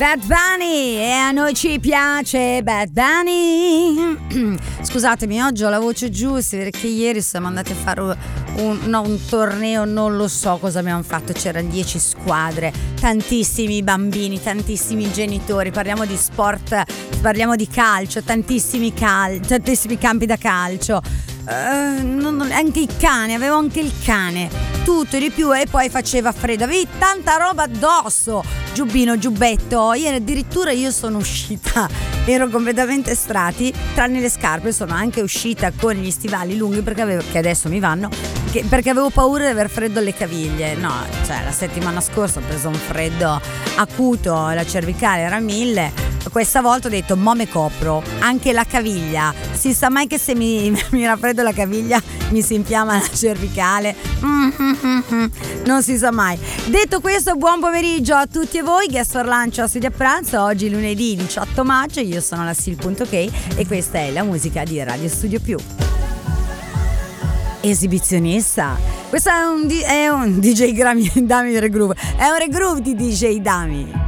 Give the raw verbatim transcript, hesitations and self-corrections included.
Bad Bunny, e a noi ci piace Bad Bunny. Scusatemi, oggi ho la voce giù perché ieri siamo andati a fare un, no, un torneo, non lo so cosa abbiamo fatto, c'erano dieci squadre, tantissimi bambini, tantissimi genitori, parliamo di sport, parliamo di calcio, tantissimi, cal- tantissimi campi da calcio. Uh, non, non, anche i cani, avevo anche il cane, tutto e di più, e poi faceva freddo, avevi tanta roba addosso, giubbino, giubbetto, ieri addirittura io sono uscita, ero completamente strati, tranne le scarpe, sono anche uscita con gli stivali lunghi perché avevo, che adesso mi vanno, che, perché avevo paura di aver freddo alle caviglie. No, cioè la settimana scorsa ho preso un freddo acuto, la cervicale era a mille. Questa volta ho detto mo me copro anche la caviglia, si sa mai che se mi, mi raffreddo la caviglia mi si infiamma la cervicale, mm-hmm. Non si sa mai. Detto questo, buon pomeriggio a tutti e voi, guest for lunch o studio a pranzo. Oggi lunedì diciotto maggio, io sono la Sil.ok e questa è la musica di Radio Studio Più. Esibizionista, questo è un, è un D J Grami, Dami Regroove, è un regroove di D J Dami.